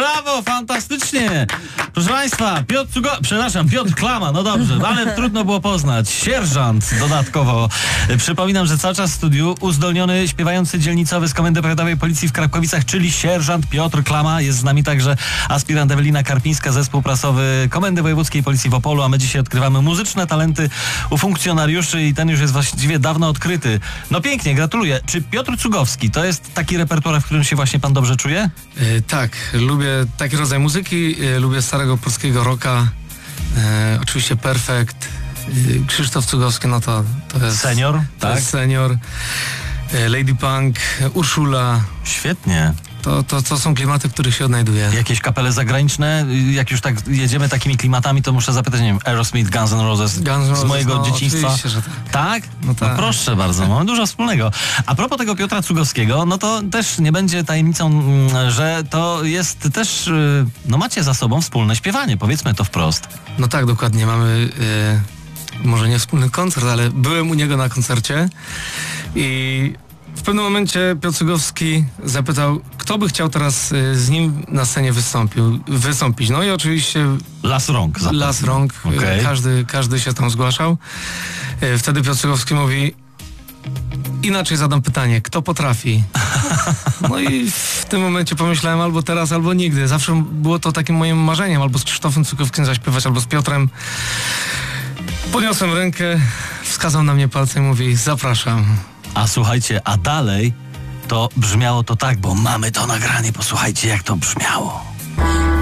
Brawo, fantastycznie. Proszę Państwa, Piotr Klama, no dobrze, ale trudno było poznać. Sierżant dodatkowo. Przypominam, że cały czas w studiu uzdolniony, śpiewający dzielnicowy z Komendy Powiatowej Policji w Krapkowicach, czyli sierżant Piotr Klama. Jest z nami także aspirant Ewelina Karpińska, zespół prasowy Komendy Wojewódzkiej Policji w Opolu, a my dzisiaj odkrywamy muzyczne talenty u funkcjonariuszy i ten już jest właściwie dawno odkryty. No pięknie, gratuluję. Czy Piotr Cugowski to jest taki repertuar, w którym się właśnie pan dobrze czuje? Tak, lubię taki rodzaj muzyki, lubię starego polskiego rocka, oczywiście Perfekt, Krzysztof Cugowski, no to jest... Senior? To jest senior, Lady Punk, Urszula. Świetnie. To są klimaty, w których się odnajduję. Jakieś kapele zagraniczne? Jak już tak jedziemy takimi klimatami, to muszę zapytać, nie wiem, Aerosmith, Guns N' Roses z mojego dzieciństwa. Oczywiście, że tak. Tak? No tak. No proszę bardzo, mamy dużo wspólnego. A propos tego Piotra Cugowskiego, no to też nie będzie tajemnicą, że to jest też, no macie za sobą wspólne śpiewanie, powiedzmy to wprost. No tak, dokładnie. Mamy może nie wspólny koncert, ale byłem u niego na koncercie i w pewnym momencie Piotr Cugowski zapytał, kto by chciał teraz z nim na scenie wystąpić. No i oczywiście Las rąk. Las rąk. Okay. Każdy się tam zgłaszał. Wtedy Piotr Cugowski mówi, inaczej zadam pytanie, kto potrafi? No i w tym momencie pomyślałem, albo teraz, albo nigdy. Zawsze było to takim moim marzeniem, albo z Krzysztofem Cugowskim zaśpiewać, albo z Piotrem. Podniosłem rękę, wskazał na mnie palcem i mówi, zapraszam. A słuchajcie, a dalej to brzmiało to tak, bo mamy to nagranie, posłuchajcie jak to brzmiało.